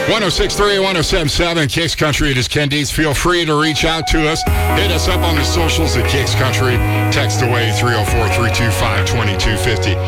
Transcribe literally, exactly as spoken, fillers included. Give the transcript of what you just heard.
one oh six three, one oh seven seven, Kicks Country. It is Ken Dietz. Feel free to reach out to us. Hit us up on the socials at Kicks Country. Text away three oh four, three two five, two two five oh.